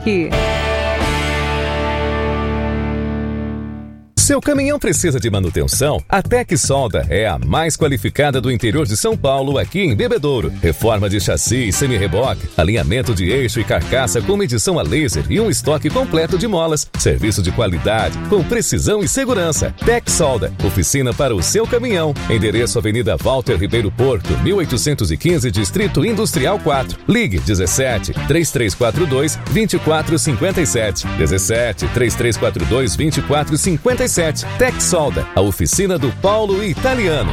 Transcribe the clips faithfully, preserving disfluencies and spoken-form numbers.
Tech. Seu caminhão precisa de manutenção? A Tec Solda é a mais qualificada do interior de São Paulo, aqui em Bebedouro. Reforma de chassi e semi-reboque, alinhamento de eixo e carcaça com medição a laser e um estoque completo de molas. Serviço de qualidade, com precisão e segurança. Tec Solda, oficina para o seu caminhão. Endereço Avenida Walter Ribeiro Porto, mil oitocentos e quinze, Distrito Industrial quatro. Ligue dezessete, três três quatro dois, dois quatro cinco sete. dezessete, três três quatro dois, dois quatro cinco sete. Tec Solda, a oficina do Paulo Italiano.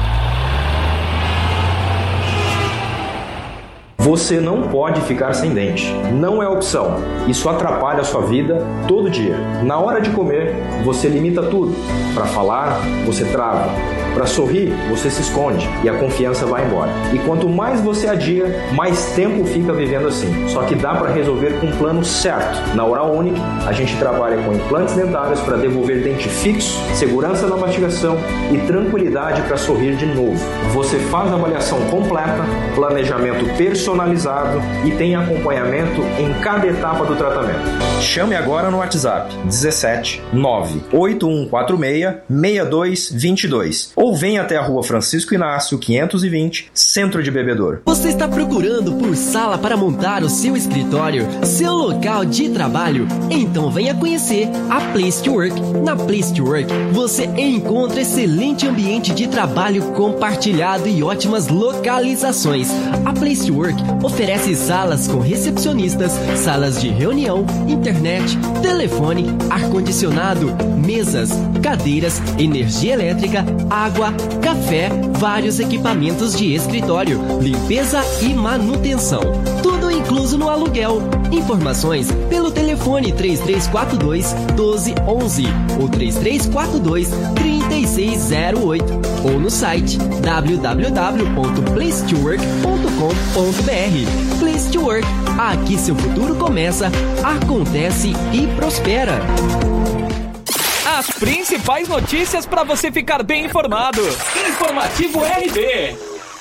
Você não pode ficar sem dente. Não é opção. Isso atrapalha a sua vida todo dia. Na hora de comer, você limita tudo. Para falar, você trava. Para sorrir, você se esconde e a confiança vai embora. E quanto mais você adia, mais tempo fica vivendo assim. Só que dá para resolver com um plano certo. Na Oral Unique, a gente trabalha com implantes dentários para devolver dente fixo, segurança na mastigação e tranquilidade para sorrir de novo. Você faz a avaliação completa, planejamento personalizado e tem acompanhamento em cada etapa do tratamento. Chame agora no WhatsApp dezessete, nove oito um quatro seis, seis dois dois dois ou venha até a Rua Francisco Inácio, quinhentos e vinte, Centro de Bebedouro. Você está procurando por sala para montar o seu escritório, seu local de trabalho? Então venha conhecer a Place to Work. Na Place to Work, você encontra excelente ambiente de trabalho compartilhado e ótimas localizações. A Place to Work oferece salas com recepcionistas, salas de reunião, internet, telefone, ar-condicionado, mesas, cadeiras, energia elétrica, água, café, vários equipamentos de escritório, limpeza e manutenção. Tudo incluso no aluguel. Informações pelo telefone três três quatro dois, um dois um um ou três três quatro dois, três seis zero oito ou no site w w w ponto place to work ponto com ponto b r. Place to Work. Aqui seu futuro começa, acontece e prospera. As principais notícias para você ficar bem informado. Informativo R B.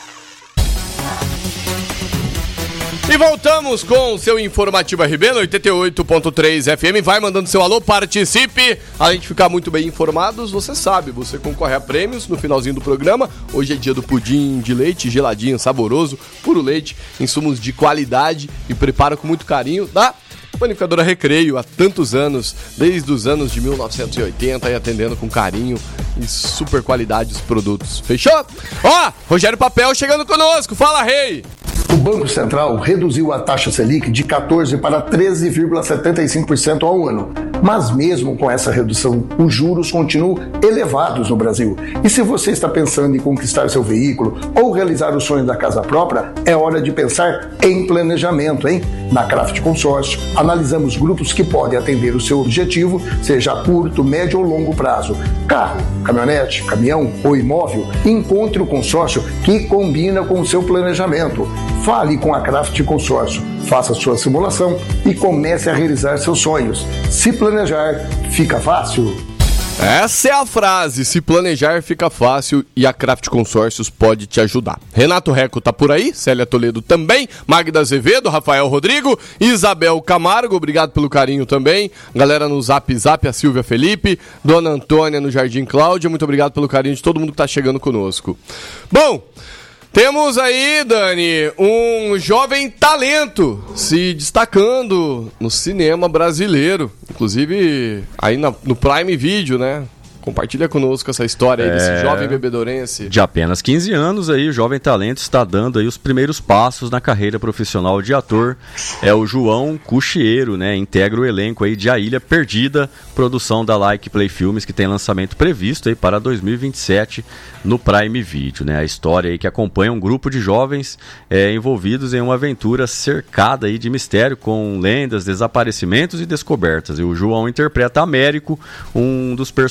E voltamos com o seu Informativo R B no oitenta e oito ponto três F M. Vai mandando seu alô, participe. Além de ficar muito bem informados, você sabe, você concorre a prêmios no finalzinho do programa. Hoje é dia do pudim de leite, geladinho, saboroso, puro leite, insumos de qualidade e preparo com muito carinho da Panificadora Recreio, há tantos anos, desde os anos de mil novecentos e oitenta, e atendendo com carinho e super qualidade os produtos. Fechou? Ó, Rogério Papel chegando conosco. Fala, rei! O Banco Central reduziu a taxa Selic de quatorze por cento para treze vírgula setenta e cinco por cento ao ano. Mas mesmo com essa redução, os juros continuam elevados no Brasil. E se você está pensando em conquistar seu veículo ou realizar o sonho da casa própria, é hora de pensar em planejamento, hein? Na Craft Consórcio, analisamos grupos que podem atender o seu objetivo, seja a curto, médio ou longo prazo. Carro, caminhonete, caminhão ou imóvel, encontre o consórcio que combina com o seu planejamento. Fale com a Craft Consórcio, faça sua simulação e comece a realizar seus sonhos. Se planejar, fica fácil. Essa é a frase, se planejar fica fácil e a Craft Consórcios pode te ajudar. Renato Reco tá por aí, Célia Toledo também, Magda Azevedo, Rafael Rodrigo, Isabel Camargo, obrigado pelo carinho também, galera no Zap Zap, a Silvia Felipe, Dona Antônia no Jardim Cláudia, muito obrigado pelo carinho de todo mundo que tá chegando conosco. Bom, temos aí, Dani, um jovem talento se destacando no cinema brasileiro. Inclusive, aí na, no Prime Video, né? Compartilha conosco essa história aí é, desse jovem bebedorense. De apenas quinze anos, aí, o jovem talento está dando aí os primeiros passos na carreira profissional de ator. É o João Cuchieiro, né? Integra o elenco aí de A Ilha Perdida, produção da Like Play Filmes, que tem lançamento previsto aí para dois mil e vinte e sete no Prime Video, né? A história aí que acompanha um grupo de jovens é, envolvidos em uma aventura cercada aí de mistério, com lendas, desaparecimentos e descobertas. E o João interpreta Américo, um dos personagens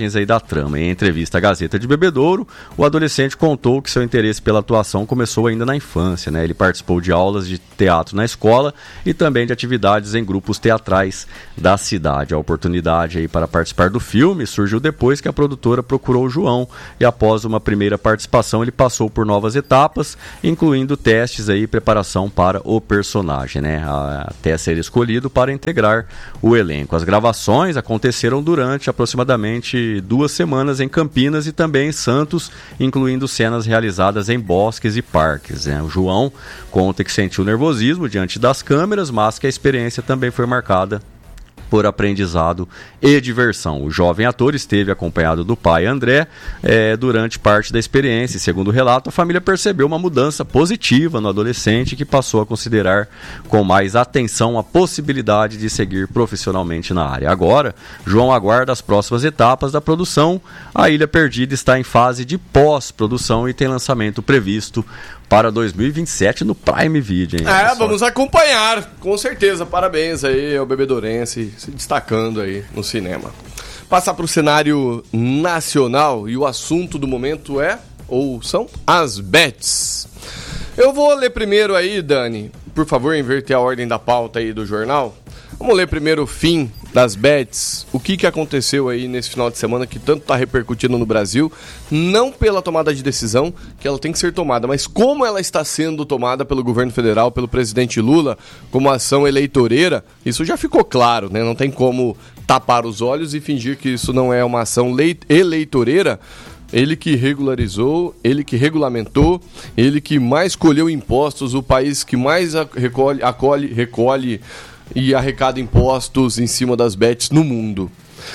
personagens aí da trama. Em entrevista à Gazeta de Bebedouro, o adolescente contou que seu interesse pela atuação começou ainda na infância, né? Ele participou de aulas de teatro na escola e também de atividades em grupos teatrais da cidade. A oportunidade aí para participar do filme surgiu depois que a produtora procurou o João e após uma primeira participação ele passou por novas etapas, incluindo testes aí e preparação para o personagem, né? Até ser escolhido para integrar o elenco. As gravações aconteceram durante aproximadamente duas semanas em Campinas e também em Santos, incluindo cenas realizadas em bosques e parques, né? O João conta que sentiu nervosismo diante das câmeras, mas que a experiência também foi marcada por aprendizado e diversão. O jovem ator esteve acompanhado do pai André eh, durante parte da experiência. Segundo o relato, a família percebeu uma mudança positiva no adolescente que passou a considerar com mais atenção a possibilidade de seguir profissionalmente na área. Agora, João aguarda as próximas etapas da produção. A Ilha Perdida está em fase de pós-produção e tem lançamento previsto para dois mil e vinte e sete no Prime Video, hein? É, vamos acompanhar, com certeza. Parabéns aí ao Bebedourense se destacando aí no cinema. Passar para o cenário nacional e o assunto do momento é, ou são, as bets. Eu vou ler primeiro aí, Dani, por favor, inverter a ordem da pauta aí do jornal. Vamos ler primeiro o fim das bets, o que, que aconteceu aí nesse final de semana que tanto está repercutindo no Brasil, não pela tomada de decisão, que ela tem que ser tomada, mas como ela está sendo tomada pelo governo federal, pelo presidente Lula, como ação eleitoreira, isso já ficou claro, né? Não tem como tapar os olhos e fingir que isso não é uma ação eleitoreira. Ele que regularizou, ele que regulamentou, ele que mais colheu impostos, o país que mais recolhe, acolhe, recolhe e arrecada impostos em cima das bets no mundo.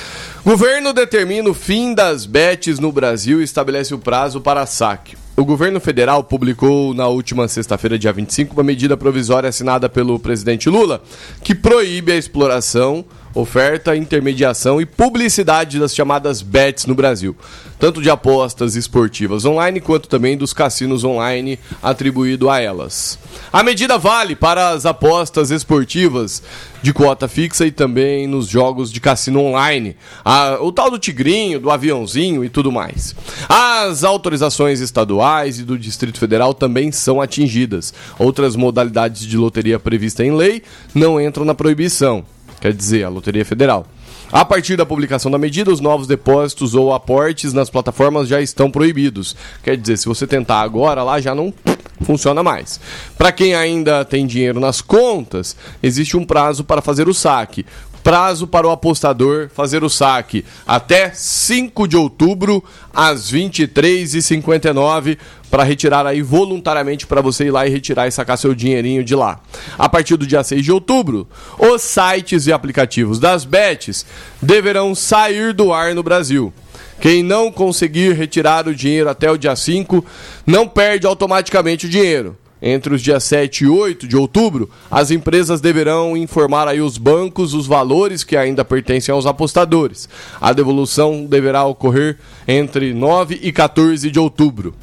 Governo determina o fim das bets no Brasil e estabelece o prazo para saque. O governo federal publicou na última sexta-feira, dia vinte e cinco, uma medida provisória assinada pelo presidente Lula que proíbe a exploração, oferta, intermediação e publicidade das chamadas bets no Brasil, tanto de apostas esportivas online quanto também dos cassinos online atribuído a elas. A medida vale para as apostas esportivas de quota fixa e também nos jogos de cassino online, a, o tal do tigrinho, do aviãozinho e tudo mais. As autorizações estaduais e do Distrito Federal também são atingidas. Outras modalidades de loteria prevista em lei não entram na proibição. Quer dizer, a Loteria Federal. A partir da publicação da medida, os novos depósitos ou aportes nas plataformas já estão proibidos. Quer dizer, se você tentar agora, lá já não funciona mais. Para quem ainda tem dinheiro nas contas, existe um prazo para fazer o saque. Prazo para o apostador fazer o saque até cinco de outubro, às vinte e três e cinquenta e nove, para retirar aí voluntariamente, para você ir lá e retirar e sacar seu dinheirinho de lá. A partir do dia seis de outubro, os sites e aplicativos das bets deverão sair do ar no Brasil. Quem não conseguir retirar o dinheiro até o dia cinco, não perde automaticamente o dinheiro. Entre os dias sete e oito de outubro, as empresas deverão informar aí os bancos os valores que ainda pertencem aos apostadores. A devolução deverá ocorrer entre nove e quatorze de outubro.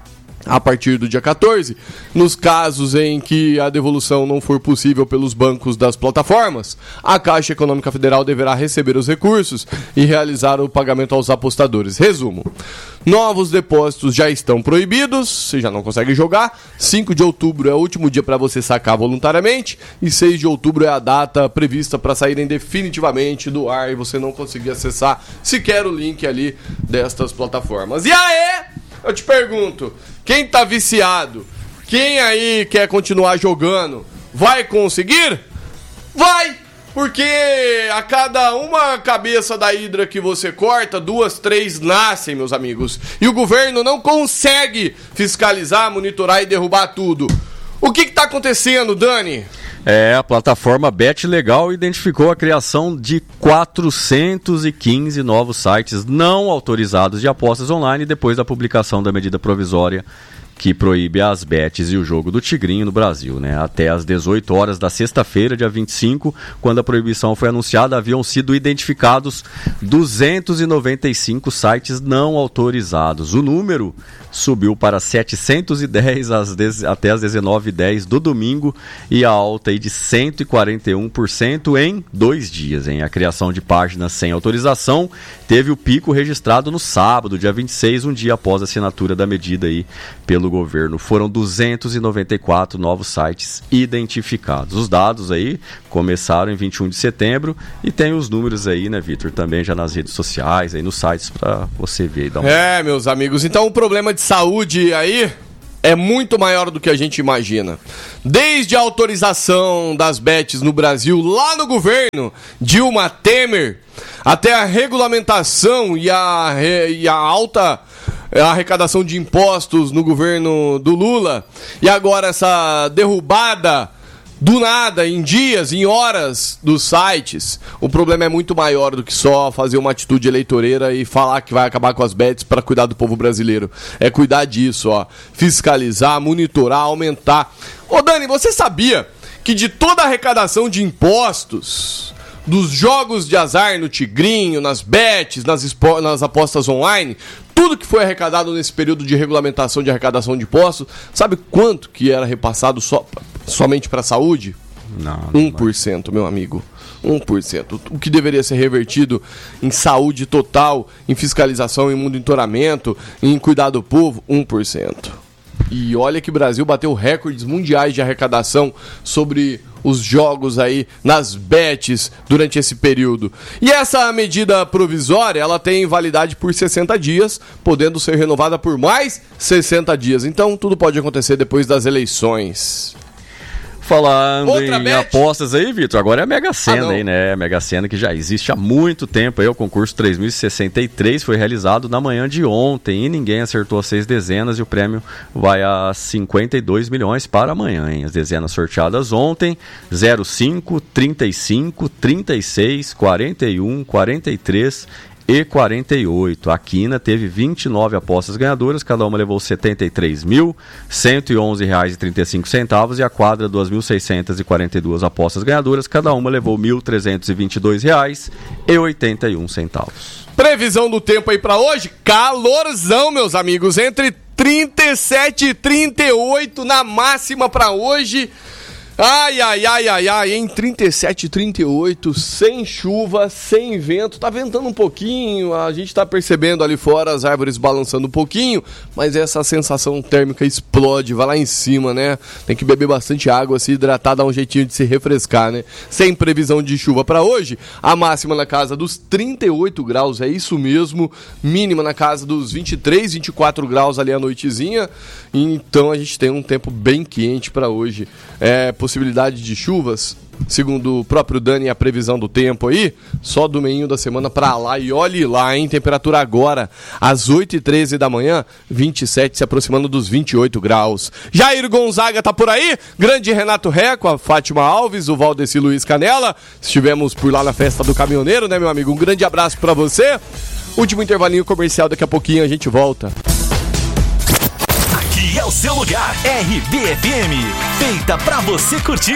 A partir do dia quatorze, nos casos em que a devolução não for possível pelos bancos das plataformas, a Caixa Econômica Federal deverá receber os recursos e realizar o pagamento aos apostadores. Resumo: novos depósitos já estão proibidos, você já não consegue jogar. cinco de outubro é o último dia para você sacar voluntariamente e seis de outubro é a data prevista para saírem definitivamente do ar e você não conseguir acessar sequer o link ali destas plataformas. E aí, eu te pergunto, quem tá viciado, quem aí quer continuar jogando, vai conseguir? Vai! Porque a cada uma cabeça da hidra que você corta, duas, três nascem, meus amigos. E o governo não consegue fiscalizar, monitorar e derrubar tudo. O que que tá acontecendo, Dani? É, a plataforma Bet Legal identificou a criação de quatrocentos e quinze novos sites não autorizados de apostas online depois da publicação da medida provisória que proíbe as bets e o jogo do Tigrinho no Brasil, né? Até às dezoito horas da sexta-feira, dia vinte e cinco, quando a proibição foi anunciada, haviam sido identificados duzentos e noventa e cinco sites não autorizados. O número subiu para setecentos e dez às dez, até as dezenove e dez do domingo, e a alta aí de cento e quarenta e um por cento em dois dias. Hein? A criação de páginas sem autorização teve o pico registrado no sábado, dia vinte e seis, um dia após a assinatura da medida aí pelo governo. Foram duzentos e noventa e quatro novos sites identificados. Os dados aí começaram em vinte e um de setembro e tem os números aí, né, Vitor, também já nas redes sociais, aí nos sites para você ver e dar uma... É, meus amigos, então o problema de saúde aí é muito maior do que a gente imagina. Desde a autorização das bets no Brasil, lá no governo Dilma Temer, até a regulamentação e a, e a alta arrecadação de impostos no governo do Lula, e agora essa derrubada do nada, em dias, em horas dos sites. O problema é muito maior do que só fazer uma atitude eleitoreira e falar que vai acabar com as bets para cuidar do povo brasileiro. É cuidar disso, ó. Fiscalizar, monitorar, aumentar. Ô Dani, você sabia que de toda a arrecadação de impostos dos jogos de azar no Tigrinho, nas bets, nas, expo- nas apostas online, tudo que foi arrecadado nesse período de regulamentação de arrecadação de impostos, sabe quanto que era repassado só, somente para a saúde? Não, não um por cento, meu amigo. um por cento. O que deveria ser revertido em saúde total, em fiscalização, em monitoramento, em cuidar do povo, um por cento. E olha que o Brasil bateu recordes mundiais de arrecadação sobre os jogos aí nas bets durante esse período. E essa medida provisória, ela tem validade por sessenta dias, podendo ser renovada por mais sessenta dias. Então tudo pode acontecer depois das eleições. Falando Outra em bet? apostas aí, Vitor, agora é a Mega Sena Ah, aí, né? A Mega Sena que já existe há muito tempo aí, o concurso três mil e sessenta e três foi realizado na manhã de ontem e ninguém acertou as seis dezenas e o prêmio vai a cinquenta e dois milhões para amanhã, hein? As dezenas sorteadas ontem, zero cinco, trinta e cinco, trinta e seis, quarenta e um, quarenta e três e quarenta e oito. A quina teve vinte e nove apostas ganhadoras, cada uma levou setenta e três mil, cento e onze reais e trinta e cinco centavos, e a quadra duas mil seiscentas e quarenta e duas apostas ganhadoras, cada uma levou mil trezentos e vinte e dois reais e oitenta e um centavos. Previsão do tempo aí pra hoje, calorzão, meus amigos, entre trinta e sete e trinta e oito na máxima pra hoje. Ai, ai, ai, ai, ai, em trinta e sete e trinta e oito, sem chuva, sem vento, tá ventando um pouquinho, a gente tá percebendo ali fora as árvores balançando um pouquinho, mas essa sensação térmica explode, vai lá em cima, né? Tem que beber bastante água, se hidratar, dar um jeitinho de se refrescar, né? Sem previsão de chuva pra hoje, a máxima na casa dos trinta e oito graus, é isso mesmo, mínima na casa dos vinte e três, vinte e quatro graus ali à noitezinha, então a gente tem um tempo bem quente pra hoje. É, possibilidade de chuvas, segundo o próprio Dani, a previsão do tempo aí, só do meio da semana pra lá, e olhe lá, hein, temperatura agora, às oito e treze da manhã, vinte e sete, se aproximando dos vinte e oito graus. Jair Gonzaga tá por aí, grande Renato Reco, a Fátima Alves, o Valdeci Luiz Canela, estivemos por lá na festa do caminhoneiro, né, meu amigo, um grande abraço pra você, último intervalinho comercial, daqui a pouquinho a gente volta. Aqui é o seu lugar, R B F M, feita pra você curtir.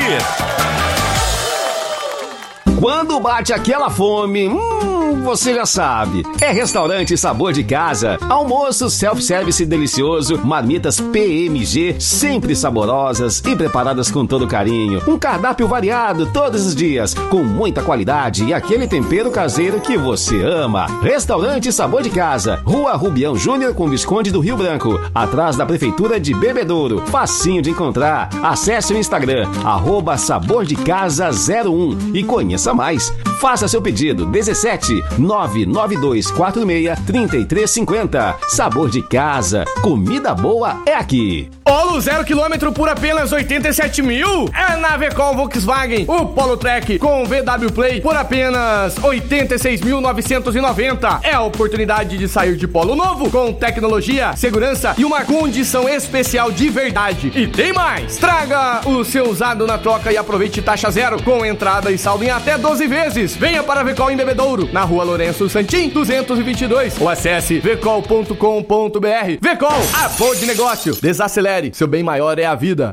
Quando bate aquela fome, hum, você já sabe. É Restaurante Sabor de Casa. Almoço self-service delicioso, marmitas P M G, sempre saborosas e preparadas com todo carinho. Um cardápio variado todos os dias, com muita qualidade e aquele tempero caseiro que você ama. Restaurante Sabor de Casa, Rua Rubião Júnior com Visconde do Rio Branco, atrás da Prefeitura de Bebedouro. Facinho de encontrar. Acesse o Instagram, arroba Sabor de Casa zero um e conheça mais. Faça seu pedido dezessete nove nove dois quatro seis três três cinco zero. Sabor de Casa, comida boa é aqui. Polo zero quilômetro por apenas oitenta e sete mil? É na Vecol Volkswagen. O Polo Track com V W Play por apenas oitenta e seis mil novecentos e noventa. É a oportunidade de sair de Polo novo com tecnologia, segurança e uma condição especial de verdade. E tem mais! Traga o seu usado na troca e aproveite taxa zero com entrada e saldo em até doze vezes. Venha para a Vecol em Bebedouro, na rua Rua Lourenço Santim, duzentos e vinte e dois. Ou acesse vecol ponto com ponto br. Vecol, a boa de negócio. Desacelere, seu bem maior é a vida.